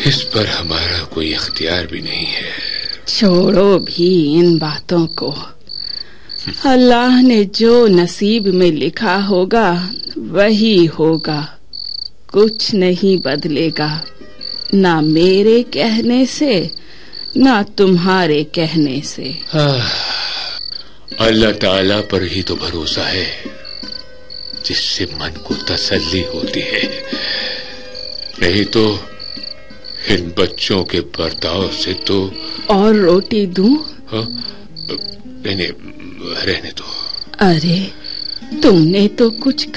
इस पर हमारा कोई इख्तियार भी नहीं है। छोड़ो भी इन बातों को। अल्लाह ने जो नसीब में लिखा होगा वही होगा, कुछ नहीं बदलेगा, ना मेरे कहने से ना तुम्हारे कहने से। अल्लाह ताला पर ही तो भरोसा है, जिससे मन को तसल्ली होती है। नहीं तो इन बच्चों के बर्ताव से तो। और रोटी दूं? नहीं, रहने दो। अरे तुमने तो कुछ